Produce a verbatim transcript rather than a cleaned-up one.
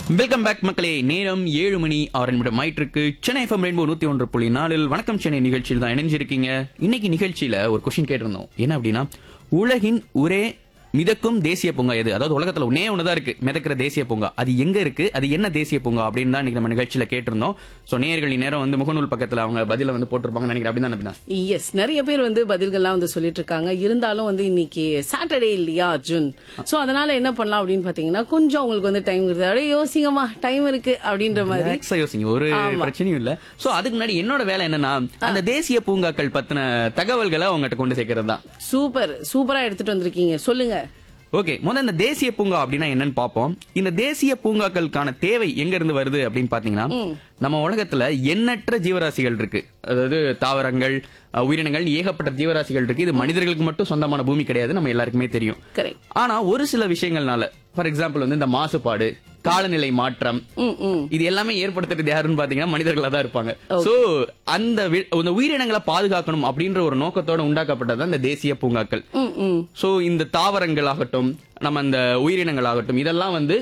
Welcome back மக்களே. நேரம் ஏழு மணி ஆறு நிமிடம் ஆயிட்டிருக்கு. சென்னை எஃப்எம் ரெயின்போ நூத்தி ஒன்று புள்ளி நாலில் வணக்கம் சென்னை நிகழ்ச்சியில் தான் இணைஞ்சிருக்கீங்க. இன்னைக்கு நிகழ்ச்சியில ஒரு கொஸ்டின் கேட்டிருந்தோம். என்ன அப்படின்னா, உலகின் ஒரே மிதக்கும் தேசிய பூங்கா எது? அதாவது உலகத்துல ஒன்னே ஒண்ணுதான் இருக்கு மிதக்கிற தேசிய பூங்கா. அது எங்க இருக்கு, அது என்ன தேசிய பூங்கா அப்படின்னு தான் இன்னைக்கு நம்ம நிகழ்ச்சியில கேட்டிருந்தோம். சோ நேயர்கள் நேரம் வந்து முகநூல் பக்கத்துல அவங்க பதில வந்து போட்டிருப்பாங்கன்னு நினைக்கிறேன். அப்படிதான் அப்படின்னா எஸ், நிறைய பேர் வந்து பதில்கள்லாம் வந்து சொல்லிட்டு இருக்காங்க. இருந்தாலும் வந்து இன்னைக்கு சாட்டர்டே இல்லையா அர்ஜுன், சோ அதனால என்ன பண்ணலாம் அப்படின்னு பாத்தீங்கன்னா, கொஞ்சம் உங்களுக்கு வந்து டைம் இருக்குது, அப்படியே யோசிங்கம்மா, டைம் இருக்கு அப்படின்ற மாதிரி ரிலாக்ஸா யோசிங்க, ஒரு பிரச்சனையும் இல்ல. சோ அதுக்கு முன்னாடி என்னோட வேலை என்னன்னா, அந்த தேசிய பூங்காக்கள் பத்தின தகவல்களை அவங்ககிட்ட கொண்டு சேர்க்கறது தான். சூப்பர் சூப்பரா எடுத்துட்டு வந்திருக்கீங்க, சொல்லுங்க. ஓகே, முதல்ல இந்த தேசிய பூங்கா அப்படின்னா என்னன்னு பாப்போம். இந்த தேசிய பூங்காக்களுக்கான தேவை எங்க இருந்து வருது அப்படின்னு பாத்தீங்கன்னா, நம்ம உலகத்துல எண்ணற்ற ஜீவராசிகள் இருக்கு. அதாவது தாவரங்கள், உயிரினங்கள், ஏகப்பட்ட ஜீவராசிகள் இருக்கு. இது மனிதர்களுக்கு மட்டும் சொந்தமான பூமி கிடையாது, நம்ம எல்லாருக்குமே தெரியும். கரெக்ட். ஆனா ஒரு சில விஷயங்கள்னால, ஃபார் எக்ஸாம்பிள் வந்து இந்த மாசுபாடு, காலநிலை மாற்றம், இது எல்லாமே ஏற்படுத்துறது யாருன்னு பாத்தீங்கன்னா மனிதர்களா தான் இருப்பாங்க. சோ அந்த உயிரினங்களை பாதுகாக்கணும் அப்படின்ற ஒரு நோக்கத்தோட உண்டாக்கப்பட்டது இந்த தேசிய பூங்காக்கள். சோ இந்த தாவரங்கள் ஆகட்டும், நம்ம அந்த உயிரினங்கள் ஆகட்டும், இதெல்லாம் வந்து